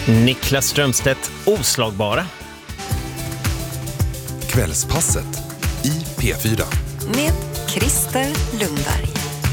Niklas Strömstedt, oslagbara. Kvällspasset i P4. Med Christer Lundberg.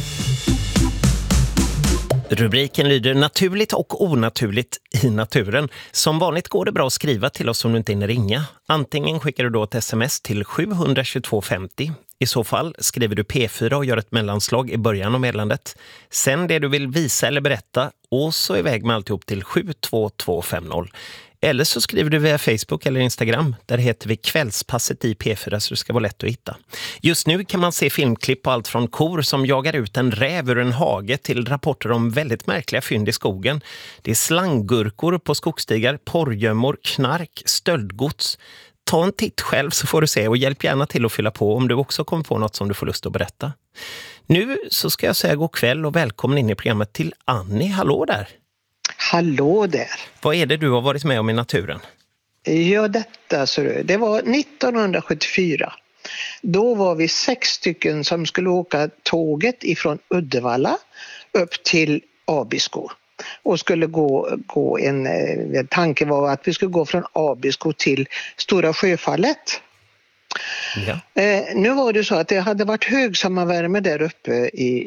Rubriken lyder naturligt och onaturligt i naturen. Som vanligt går det bra att skriva till oss om du inte hinner ringa. Antingen skickar du då ett sms till 72250. I så fall skriver du P4 och gör ett mellanslag i början av meddelandet. Sen det du vill visa eller berätta och så iväg med alltihop till 72250. Eller så skriver du via Facebook eller Instagram. Där heter vi Kvällspasset i P4 så det ska vara lätt att hitta. Just nu kan man se filmklipp på allt från kor som jagar ut en räv ur en hage till rapporter om väldigt märkliga fynd i skogen. Det är slanggurkor på skogsstigar, porrgömmor, knark, stöldgods. Ta en titt själv så får du se och hjälp gärna till att fylla på om du också kommer på något som du får lust att berätta. Nu så ska jag säga god kväll och välkommen in i programmet till Annie. Hallå där! Hallå där. Vad är det du har varit med om i naturen? Ja, det var 1974. Då var vi 6 stycken som skulle åka tåget ifrån Uddevalla upp till Abisko. Och skulle gå tanken var att vi skulle gå från Abisko till Stora Sjöfallet. Ja. Nu var det så att det hade varit högsammarvärme där uppe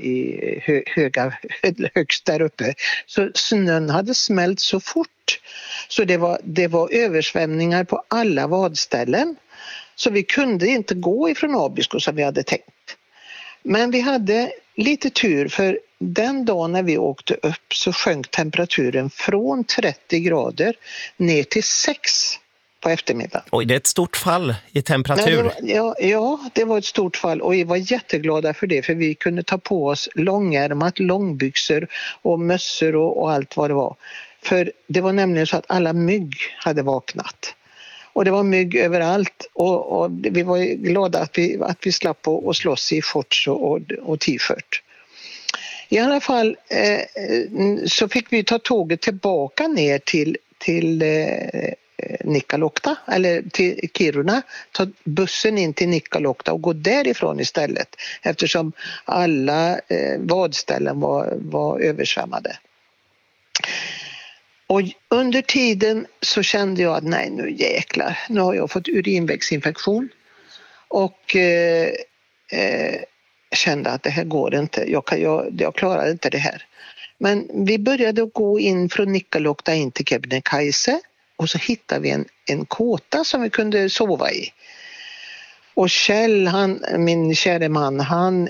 högst där uppe. Så snön hade smält så fort. Så det var översvämningar på alla vadställen. Så vi kunde inte gå ifrån Abisko som vi hade tänkt. Men vi hade lite tur för den dagen när vi åkte upp så sjönk temperaturen från 30 grader ner till 6 på eftermiddagen. Oj, det är ett stort fall i temperatur. Nej, det var ett stort fall och vi var jätteglada för det för vi kunde ta på oss långärmat, långbyxor och mössor och allt vad det var. För det var nämligen så att alla mygg hade vaknat. Och det var mygg överallt och vi var glada att vi slapp att slåss i shorts och t-shirt. I alla fall så fick vi ta tåget tillbaka ner till Nikkaluokta eller till Kiruna, ta bussen in till Nikkaluokta och gå därifrån istället eftersom alla vadställen var översvämmade. Och under tiden så kände jag att nej nu jäklar, nu har jag fått urinvägsinfektion och kände att det här går inte, jag klarar inte det här. Men vi började gå in från Nikkaluokta in till Kebnekaise och så hittade vi en kåta som vi kunde sova i. Och Kjell, min kära man, han